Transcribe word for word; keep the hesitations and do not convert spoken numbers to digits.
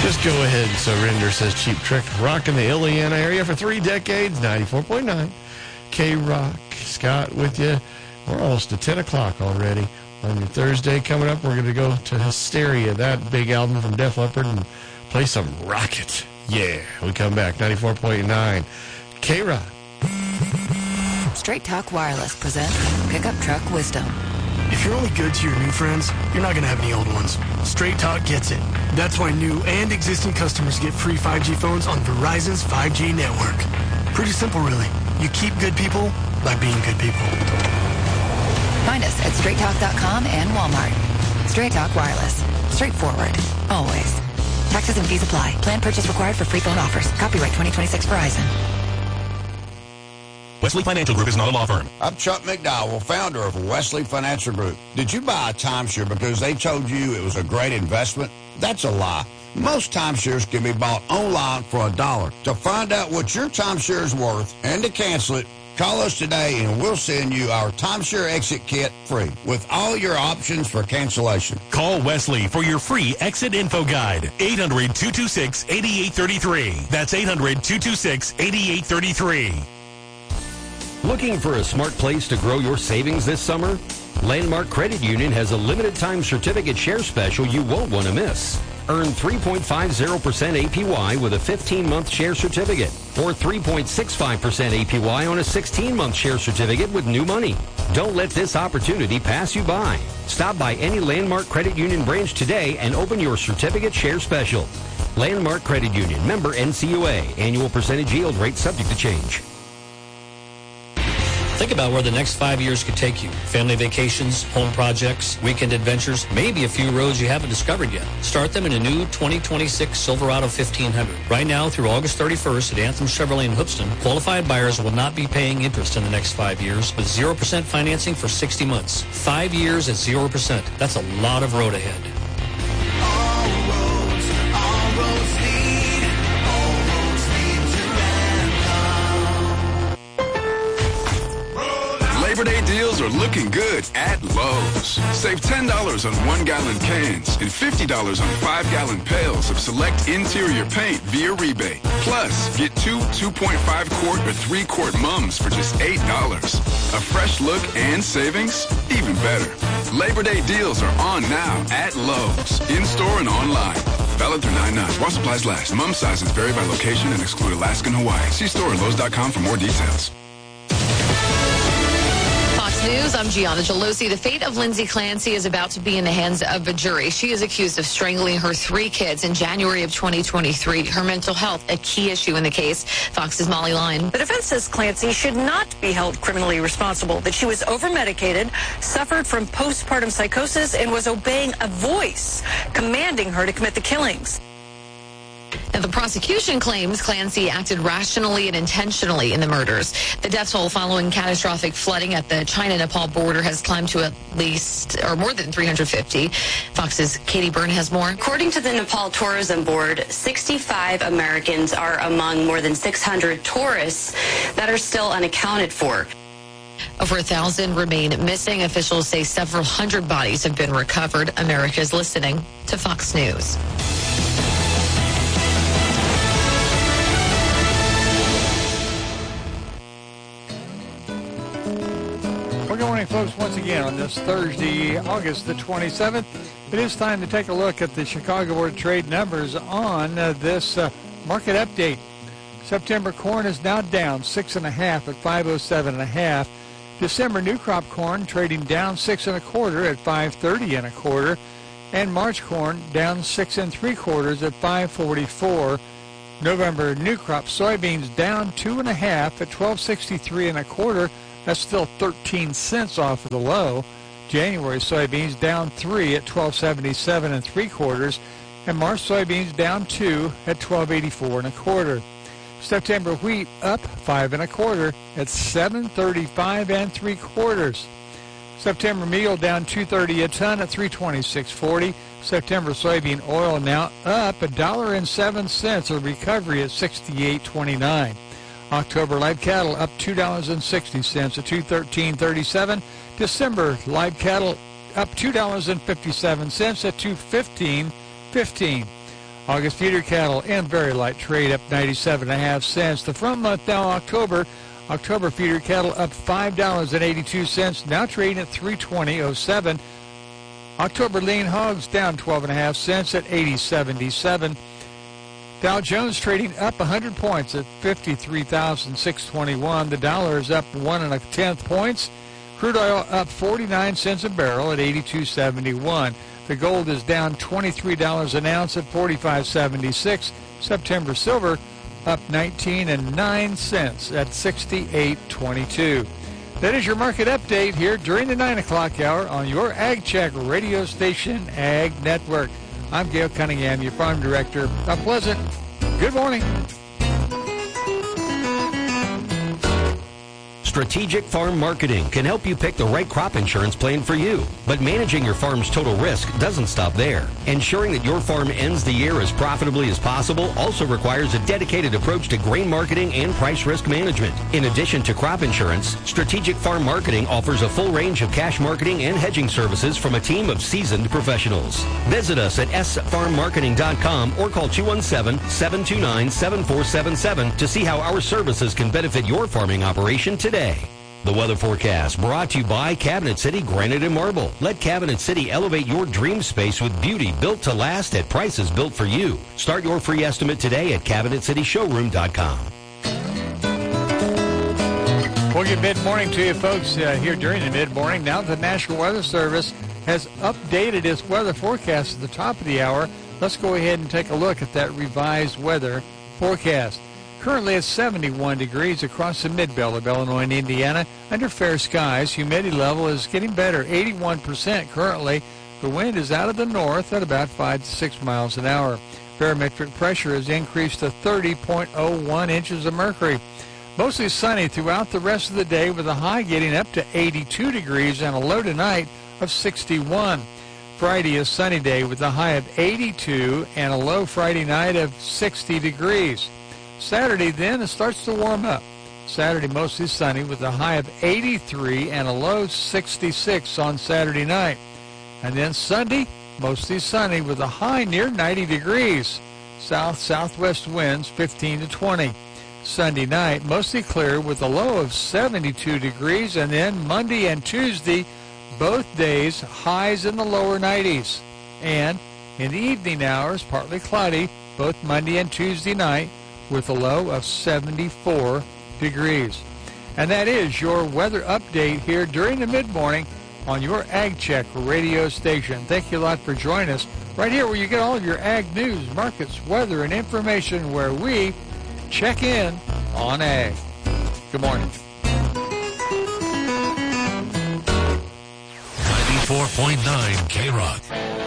Just go ahead and surrender, says Cheap Trick. Rocking the Illiana area for three decades, ninety-four point nine. K-Rock, Scott with you. We're almost to ten o'clock already. On your Thursday coming up, we're going to go to Hysteria, that big album from Def Leppard, and play some Rocket. Yeah, we come back, ninety-four point nine. K-Rock. Straight Talk Wireless presents Pickup Truck Wisdom. If you're only good to your new friends, you're not going to have any old ones. Straight Talk gets it. That's why new and existing customers get free five G phones on Verizon's five G network. Pretty simple, really. You keep good people by being good people. Find us at straight talk dot com and Walmart. Straight Talk Wireless. Straightforward. Always. Taxes and fees apply. Plan purchase required for free phone offers. Copyright twenty twenty-six Verizon. Wesley Financial Group is not a law firm. I'm Chuck McDowell, founder of Wesley Financial Group. Did you buy a timeshare because they told you it was a great investment? That's a lie. Most timeshares can be bought online for a dollar. To find out what your timeshare is worth and to cancel it, call us today and we'll send you our timeshare exit kit free with all your options for cancellation. Call Wesley for your free exit info guide. eight hundred, two two six, eight eight three three. That's eight hundred, two two six, eight eight three three. Looking for a smart place to grow your savings this summer? Landmark Credit Union has a limited time certificate share special you won't want to miss. Earn three point five zero percent A P Y with a fifteen month share certificate or three point six five percent A P Y on a sixteen month share certificate with new money. Don't let this opportunity pass you by. Stop by any Landmark Credit Union branch today and open your certificate share special. Landmark Credit Union, member N C U A. Annual percentage yield rate subject to change. Think about where the next five years could take you. Family vacations, home projects, weekend adventures, maybe a few roads you haven't discovered yet. Start them in a new twenty twenty-six Silverado fifteen hundred. Right now through August thirty-first at Anthem Chevrolet in Hoopston, qualified buyers will not be paying interest in the next five years with zero percent financing for sixty months. Five years at zero percent. That's a lot of road ahead. Labor Day deals are looking good at Lowe's. Save ten dollars on one-gallon cans and fifty dollars on five-gallon pails of select interior paint via rebate. Plus, get two two point five quart or three quart mums for just eight dollars. A fresh look and savings? Even better. Labor Day deals are on now at Lowe's, in-store and online. Valid through nine nine. While supplies last. Mum sizes vary by location and exclude Alaska and Hawaii. See store at Lowe's dot com for more details. News, I'm Gianna Gelosi. The fate of Lindsay Clancy is about to be in the hands of a jury. She is accused of strangling her three kids in January of twenty twenty-three. Her mental health, a key issue in the case. Fox's Molly Line. The defense says Clancy should not be held criminally responsible, that she was over-medicated, suffered from postpartum psychosis, and was obeying a voice commanding her to commit the killings. Now, the prosecution claims Clancy acted rationally and intentionally in the murders. The death toll following catastrophic flooding at the China-Nepal border has climbed to at least, or more than three hundred fifty. Fox's Katie Byrne has more. According to the Nepal Tourism Board, sixty-five Americans are among more than six hundred tourists that are still unaccounted for. Over a thousand remain missing. Officials say several hundred bodies have been recovered. America is listening to Fox News. Well, good morning, folks. Once again, on this Thursday, August the twenty-seventh, it is time to take a look at the Chicago Board of Trade numbers on uh, this uh, market update. September corn is now down six and a half at five oh seven and a half. December new crop corn trading down six and a quarter at five thirty and a quarter, and March corn down six and three quarters at five forty-four. November new crop soybeans down two and a half at twelve sixty-three and a quarter. That's still thirteen cents off of the low. January soybeans down three at twelve seventy-seven and three quarters, and March soybeans down two at twelve eighty-four and a quarter. September wheat up five and a quarter at seven thirty-five and three quarters. September meal down two thirty a ton at three twenty-six forty. September soybean oil now up a dollar and seven cents, a recovery at sixty-eight twenty-nine. October live cattle up two dollars and sixty cents at two thirteen thirty-seven. December live cattle up two dollars and fifty-seven cents at two fifteen fifteen. August feeder cattle and very light trade up ninety-seven and a half cents. The front month now, October. October feeder cattle up five dollars and eighty-two cents, now trading at three twenty oh seven. October lean hogs down twelve and a half cents at eighty seventy-seven. Dow Jones trading up one hundred points at fifty-three thousand six hundred twenty-one. The dollar is up one and a tenth points. Crude oil up forty-nine cents a barrel at eighty-two seventy-one. The gold is down twenty-three dollars an ounce at forty-five seventy-six. September silver up nineteen and nine cents at sixty-eight twenty-two. That is your market update here during the nine o'clock hour on your Ag Check radio station, Ag Network. I'm Gail Cunningham, your farm director. A pleasant good morning. Strategic Farm Marketing can help you pick the right crop insurance plan for you. But managing your farm's total risk doesn't stop there. Ensuring that your farm ends the year as profitably as possible also requires a dedicated approach to grain marketing and price risk management. In addition to crop insurance, Strategic Farm Marketing offers a full range of cash marketing and hedging services from a team of seasoned professionals. Visit us at s farm marketing dot com or call two one seven, seven two nine, seven four seven seven to see how our services can benefit your farming operation today. The weather forecast brought to you by Cabinet City Granite and Marble. Let Cabinet City elevate your dream space with beauty built to last at prices built for you. Start your free estimate today at cabinet city showroom dot com. We'll get mid-morning to you folks uh, here during the mid-morning. Now the National Weather Service has updated its weather forecast at the top of the hour. Let's go ahead and take a look at that revised weather forecast. Currently it's seventy-one degrees across the mid-belt of Illinois and Indiana under fair skies. Humidity level is getting better, eighty-one percent currently. The wind is out of the north at about five to six miles an hour. Barometric pressure has increased to thirty point oh one inches of mercury. Mostly sunny throughout the rest of the day with a high getting up to eighty-two degrees and a low tonight of sixty-one. Friday is sunny day with a high of eighty-two and a low Friday night of sixty degrees. Saturday, then, it starts to warm up. Saturday, mostly sunny with a high of eighty-three and a low sixty-six on Saturday night. And then Sunday, mostly sunny with a high near ninety degrees. South-southwest winds fifteen to twenty. Sunday night, mostly clear with a low of seventy-two degrees. And then Monday and Tuesday, both days, highs in the lower nineties. And in the evening hours, partly cloudy, both Monday and Tuesday night, with a low of seventy-four degrees. And that is your weather update here during the mid-morning on your Ag Check radio station. Thank you a lot for joining us right here where you get all of your ag news, markets, weather, and information where we check in on ag. Good morning. ninety-four point nine K-Rock.